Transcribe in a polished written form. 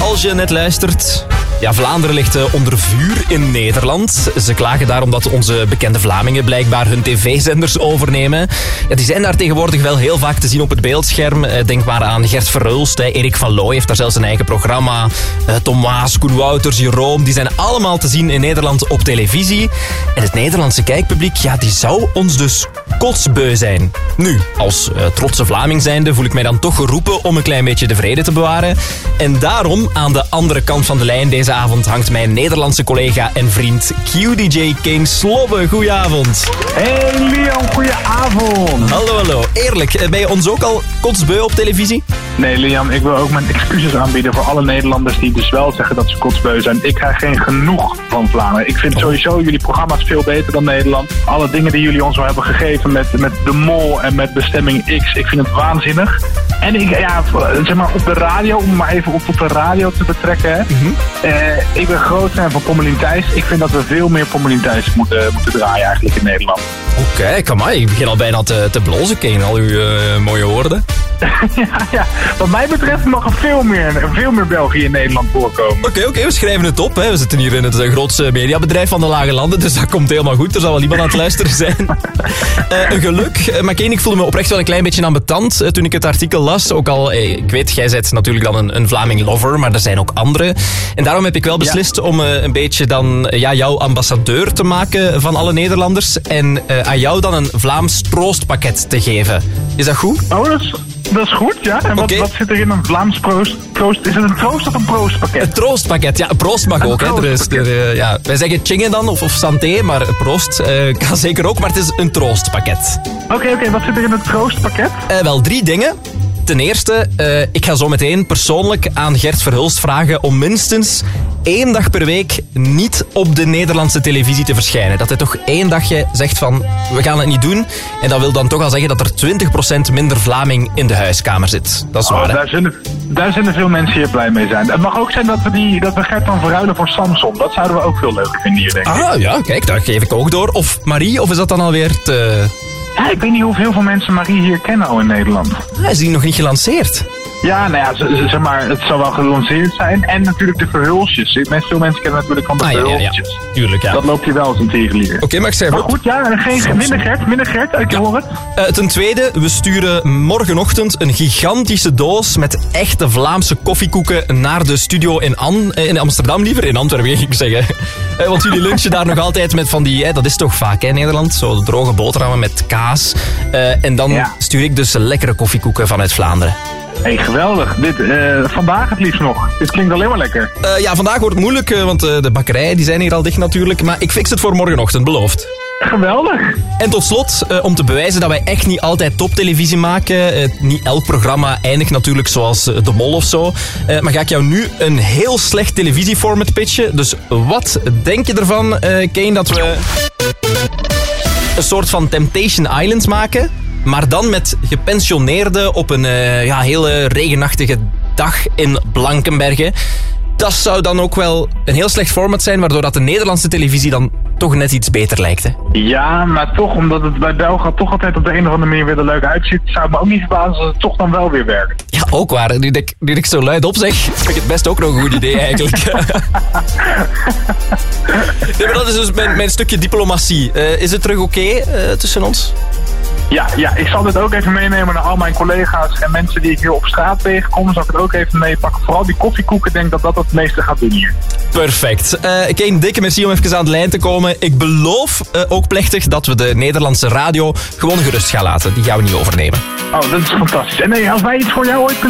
als je net luistert. Ja, Vlaanderen ligt onder vuur in Nederland. Ze klagen daarom dat onze bekende Vlamingen blijkbaar hun tv-zenders overnemen. Ja, die zijn daar tegenwoordig wel heel vaak te zien op het beeldscherm. Denk maar aan Gert Verhulst, Erik van Looy heeft daar zelfs een eigen programma. Thomas, Koen Wouters, Jeroen, die zijn allemaal te zien in Nederland op televisie. En het Nederlandse kijkpubliek, ja, die zou ons dus kotsbeu zijn. Nu, als trotse Vlaming zijnde voel ik mij dan toch geroepen om een klein beetje de vrede te bewaren. En daarom, aan de andere kant van de lijn deze avond, hangt mijn Nederlandse collega en vriend QDJ King Slobbe. Goedenavond. Hey Liam, goedenavond. Hallo. Eerlijk, ben je ons ook al kotsbeu op televisie? Nee Liam, ik wil ook mijn excuses aanbieden voor alle Nederlanders die dus wel zeggen dat ze kotsbeu zijn. Ik krijg geen genoeg van Vlaanderen. Ik vind sowieso jullie programma's veel beter dan Nederland. Alle dingen die jullie ons wel hebben gegeven met De Mol en met Bestemming X, ik vind het waanzinnig. En zeg maar op de radio, om maar even op de radio te betrekken. Hè. Ik ben groot fan van Pommelien Thijs. Ik vind dat we veel meer Pommelien Thijs moeten draaien eigenlijk in Nederland. Oké, kom maar. Ik begin al bijna te blozen, King, al uw mooie woorden. ja, wat mij betreft mag er veel meer België in Nederland voorkomen. Oké, we schrijven het op. Hè. We zitten hier in het grootste mediabedrijf van de Lage Landen, dus dat komt helemaal goed. Er zal wel iemand aan het luisteren zijn. Een geluk. Maar King, ik voelde me oprecht wel een klein beetje ambetant toen ik het artikel las. Ook al, ik weet, jij bent natuurlijk dan een Vlaming lover, maar er zijn ook anderen. En daarom heb ik wel beslist om een beetje dan jou ambassadeur te maken van alle Nederlanders. En aan jou dan een Vlaams troostpakket te geven. Is dat goed? Oh, dat is goed, ja. En wat zit er in een Vlaams troost? Is het een troost of een proostpakket? Een troostpakket, ja. Proost mag ook. Hè. Wij zeggen tjinge dan, of santé, maar proost kan zeker ook. Maar het is een troostpakket. Oké, wat zit er in het troostpakket? Wel 3 dingen. Ten eerste, ik ga zo meteen persoonlijk aan Gert Verhulst vragen om minstens 1 dag per week niet op de Nederlandse televisie te verschijnen. Dat hij toch 1 dagje zegt van, we gaan het niet doen. En dat wil dan toch al zeggen dat er 20% minder Vlaming in de huiskamer zit. Dat is waar, hè? Daar zullen veel mensen hier blij mee zijn. Het mag ook zijn dat we Gert dan verruilen voor Samson. Dat zouden we ook veel leuker vinden hier, denk ik. Ah ja, kijk, dat geef ik ook door. Of Marie, of is dat dan alweer te... Ja, ik weet niet hoeveel van mensen Marie hier kennen al in Nederland. Is die nog niet gelanceerd? Ja, nou ja, zeg maar, het zal wel gelanceerd zijn. En natuurlijk de Verhulstjes. Veel mensen kennen natuurlijk van de Verhulstjes. Ja. Tuurlijk, ja. Dat loopt je wel als een tegenlier. Oké, maar ik schrijf maar goed, ja, minder Gert, ik hoor het. Ten tweede, we sturen morgenochtend een gigantische doos met echte Vlaamse koffiekoeken naar de studio in Amsterdam, liever. In Antwerpen, ging ik zeggen. Want jullie lunchen daar nog altijd met van die, dat is toch vaak, hè, Nederland? Zo de droge boterhammen met kaas. En dan stuur ik dus lekkere koffiekoeken vanuit Vlaanderen. Hey, geweldig. Vandaag het liefst nog. Dit klinkt alleen maar lekker. Ja, vandaag wordt het moeilijk, want de bakkerijen die zijn hier al dicht natuurlijk. Maar ik fix het voor morgenochtend, beloofd. Geweldig. En tot slot, om te bewijzen dat wij echt niet altijd toptelevisie maken. Niet elk programma eindigt natuurlijk zoals De Mol of zo. Maar ga ik jou nu een heel slecht televisieformat pitchen. Dus wat denk je ervan, Kane, dat we een soort van Temptation Island maken? Maar dan met gepensioneerden op een hele regenachtige dag in Blankenberge. Dat zou dan ook wel een heel slecht format zijn, waardoor dat de Nederlandse televisie dan toch net iets beter lijkt, hè? Ja, maar toch, omdat het bij België toch altijd op de een of andere manier weer er leuk uitziet, zou het me ook niet verbazen als het toch dan wel weer werkt. Ja, ook waar. Nu ik zo luid op zeg, vind ik het best ook nog een goed idee eigenlijk. Nee, maar dat is dus mijn stukje diplomatie. Is het terug oké tussen ons? Ja, ik zal dit ook even meenemen naar al mijn collega's en mensen die ik hier op straat tegenkom. Zal ik het ook even meepakken. Vooral die koffiekoeken, denk dat het meeste gaat doen hier. Perfect. Kane, dikke merci om even aan de lijn te komen. Ik beloof ook plechtig dat we de Nederlandse radio gewoon gerust gaan laten. Die gaan we niet overnemen. Oh, dat is fantastisch. En nee, als wij iets voor jou ooit kunnen